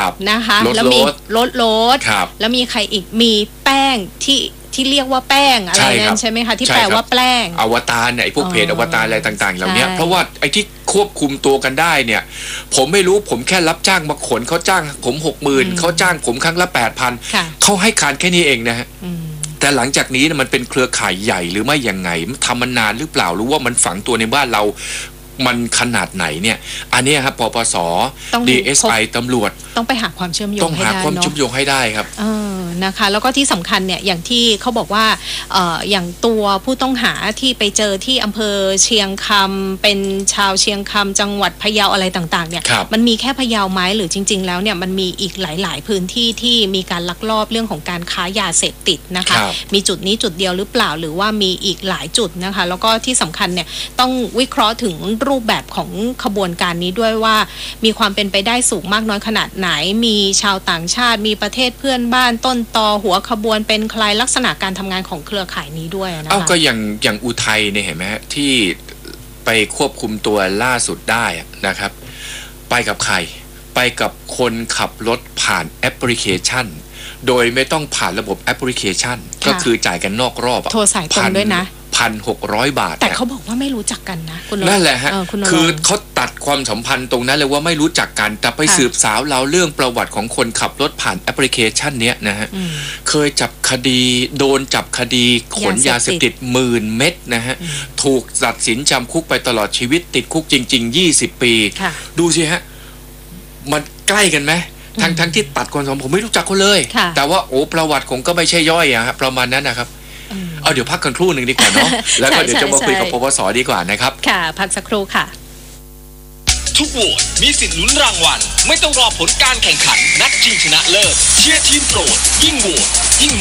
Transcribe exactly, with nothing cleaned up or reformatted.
นะคะแล้วมีรถรถแล้วมีใครอีกมีแป้งที่ที่เรียกว่าแป้งอะไรนั่นใช่ไหมคะที่แปลว่าแป้งอวตารเนี่ยไอ้พวกเพจอวตารอะไรต่างๆเหล่านี้เพราะว่าไอ้ที่ควบคุมตัวกันได้เนี่ยผมไม่รู้ผมแค่รับจ้างมาขนเขาจ้างผมหกหมื่นเขาจ้างผมครั้งละแปดพันเขาให้การแค่นี้เองนะฮะแต่หลังจากนี้มันเป็นเครือข่ายใหญ่หรือไม่ยังไงทำมันนานหรือเปล่าหรือว่ามันฝังตัวในบ้านเรามันขนาดไหนเนี่ยอันนี้ครับปปส ดี เอส ไอ ตำรวจต้องไปหาความเชื่อมโยงต้องหาความเชื่อมโยงให้ได้ครับเออนะคะแล้วก็ที่สำคัญเนี่ยอย่างที่เขาบอกว่าเอ่ออย่างตัวผู้ต้องหาที่ไปเจอที่อำเภอเชียงคำเป็นชาวเชียงคำจังหวัดพะเยาอะไรต่างๆเนี่ยมันมีแค่พะเยาไหมหรือจริงๆแล้วเนี่ยมันมีอีกหลายๆพื้นที่ที่มีการลักลอบเรื่องของการค้ายาเสพติดนะคะมีจุดนี้จุดเดียวหรือเปล่าหรือว่ามีอีกหลายจุดนะคะแล้วก็ที่สำคัญเนี่ยต้องวิเคราะห์ถึงรูปแบบของขบวนการนี้ด้วยว่ามีความเป็นไปได้สูงมากน้อยขนาดไหนมีชาวต่างชาติมีประเทศเพื่อนบ้านต้นตอหัวขบวนเป็นใครลักษณะการทำงานของเครือข่ายนี้ด้วยนะคะอ้าวก็อย่างอย่างอุทัยเนี่ยเห็นไหมฮะที่ไปควบคุมตัวล่าสุดได้นะครับไปกับใครไปกับคนขับรถผ่านแอปพลิเคชันโดยไม่ต้องผ่านระบบแอปพลิเคชันก็คือจ่ายกันนอกรอบโทรสายตรงด้วยนะพันหกร้อยบาทแต่เขาบอกว่าไม่รู้จักกันนะคุณนั่นแหละฮะคือเขาตัดความสัมพันธ์ตรงนั้นเลยว่าไม่รู้จักกันแต่ไปสืบสาวเราเรื่องประวัติของคนขับรถผ่านแอปพลิเคชันเนี้ยนะฮะเคยจับคดีโดนจับคดีขนยาเสพติดหมื่นเม็ดนะฮะถูกตัดสินจำคุกไปตลอดชีวิตติดคุกจริงๆยี่สิบปีดูสิฮะมันใกล้กันไหมทั้งทั้งที่ตัดความสัมพันธ์ผมไม่รู้จักเขาเลยแต่ว่าโอ้ประวัติผมก็ไม่ใช่ย่อยอะครับประมาณนั้นนะครับเอาเดี๋ยวพักกันครู่หนึ่งดีกว่าเนาะแล้วก็เดี๋ยวจะมาคุยกับปปสดีกว่านะครับค่ะพักสักครู่ค่ะทุกโหวตมีสิทธิ์ลุ้นรางวัลไม่ต้องรอผลการแข่งขันนัดชิงชนะเลิศเชียร์ทีมโปรดยิ่งโหวตยิ่ง